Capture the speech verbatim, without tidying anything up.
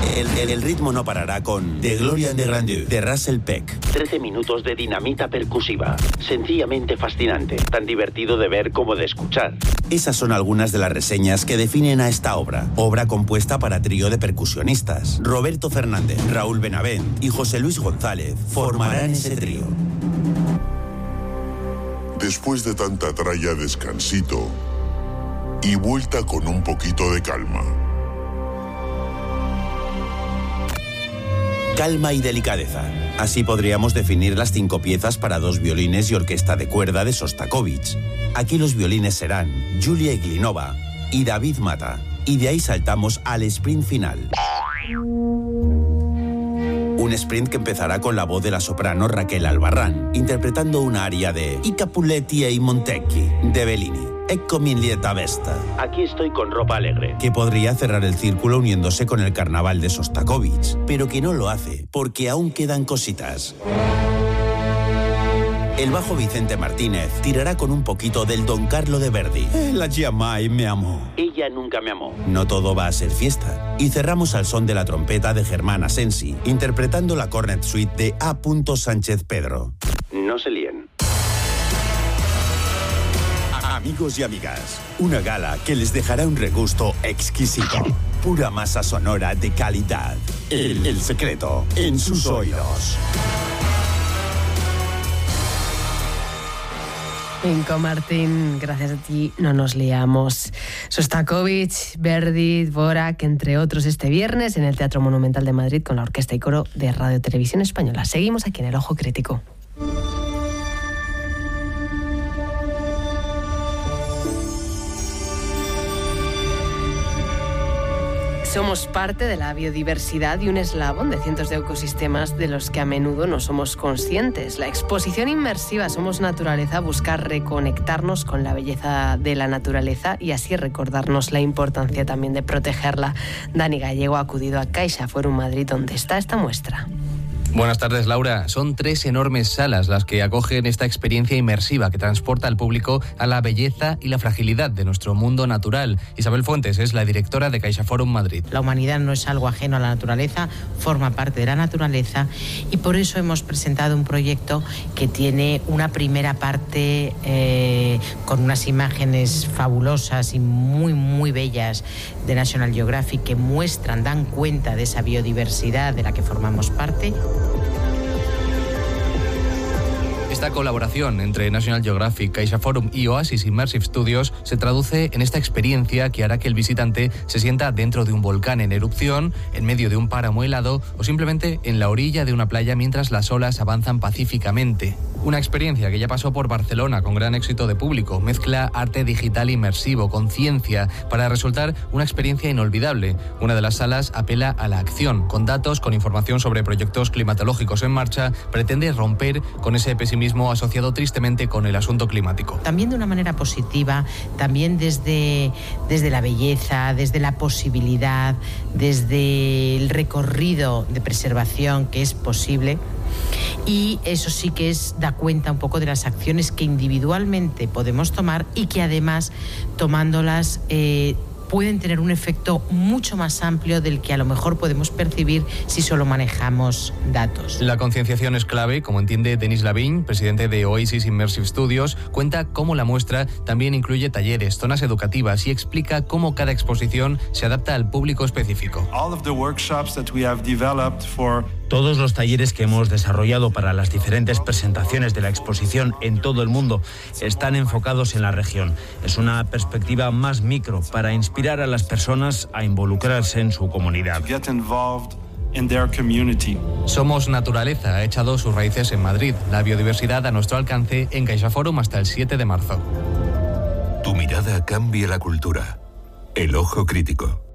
El, el, el ritmo no parará con The Gloria and the Grandeur de Russell Peck. trece minutos de dinamita percusiva. Sencillamente fascinante. Tan divertido de ver como de escuchar. Esas son algunas de las reseñas que definen a esta obra. Obra compuesta para trío de percusionistas. Roberto Fernández, Raúl Benavent y José Luis González formarán ese trío. Después de tanta tralla, descansito y vuelta con un poquito de calma. Calma y delicadeza. Así podríamos definir las cinco piezas para dos violines y orquesta de cuerda de Sostakovich. Aquí los violines serán Julia Iglinova y David Mata. Y de ahí saltamos al sprint final. Un sprint que empezará con la voz de la soprano Raquel Albarrán, interpretando una aria de I Capuletti e i Montecchi, de Bellini. Eccomi in lieta vesta. Aquí estoy con ropa alegre. Que podría cerrar el círculo uniéndose con el carnaval de Sostakovich, pero que no lo hace, porque aún quedan cositas. El bajo Vicente Martínez tirará con un poquito del Don Carlo de Verdi. La Giamai me amó. Ella nunca me amó. No todo va a ser fiesta. Y cerramos al son de la trompeta de Germán Asensi, interpretando la Cornet Suite de A. Sánchez Pedro. No se líen. Amigos y amigas, una gala que les dejará un regusto exquisito. Pura masa sonora de calidad. El, el secreto en sus oídos. Inco Martín, gracias a ti no nos liamos. Sostakovich, Verdi, Dvorak, entre otros, este viernes en el Teatro Monumental de Madrid con la Orquesta y Coro de Radio Televisión Española. Seguimos aquí en El Ojo Crítico. Somos parte de la biodiversidad y un eslabón de cientos de ecosistemas de los que a menudo no somos conscientes. La exposición inmersiva Somos Naturaleza busca reconectarnos con la belleza de la naturaleza y así recordarnos la importancia también de protegerla. Dani Gallego ha acudido a CaixaForum Madrid, donde está esta muestra. Buenas tardes, Laura. Son tres enormes salas las que acogen esta experiencia inmersiva que transporta al público a la belleza y la fragilidad de nuestro mundo natural. Isabel Fuentes es la directora de CaixaForum Madrid. La humanidad no es algo ajeno a la naturaleza, forma parte de la naturaleza y por eso hemos presentado un proyecto que tiene una primera parte eh, con unas imágenes fabulosas y muy, muy bellas de National Geographic que muestran, dan cuenta de esa biodiversidad de la que formamos parte. Esta colaboración entre National Geographic, CaixaForum y Oasis Immersive Studios se traduce en esta experiencia que hará que el visitante se sienta dentro de un volcán en erupción, en medio de un páramo helado o simplemente en la orilla de una playa mientras las olas avanzan pacíficamente. Una experiencia que ya pasó por Barcelona con gran éxito de público. Mezcla arte digital inmersivo con ciencia para resultar una experiencia inolvidable. Una de las salas apela a la acción, con datos, con información sobre proyectos climatológicos en marcha, pretende romper con ese pesimismo asociado tristemente con el asunto climático. También de una manera positiva, también desde, desde la belleza, desde la posibilidad, desde el recorrido de preservación que es posible. Y eso sí que es da cuenta un poco de las acciones que individualmente podemos tomar y que además tomándolas eh, pueden tener un efecto mucho más amplio del que a lo mejor podemos percibir si solo manejamos datos. La concienciación es clave, como entiende Denis Lavigne, presidente de Oasis Immersive Studios, cuenta cómo la muestra también incluye talleres, zonas educativas y explica cómo cada exposición se adapta al público específico. All of the workshops that we have developed for Todos los talleres que hemos desarrollado para las diferentes presentaciones de la exposición en todo el mundo están enfocados en la región. Es una perspectiva más micro para inspirar a las personas a involucrarse en su comunidad. get involved in their community. Somos Naturaleza ha echado sus raíces en Madrid. La biodiversidad a nuestro alcance en CaixaForum hasta el siete de marzo. Tu mirada cambia la cultura. El Ojo Crítico.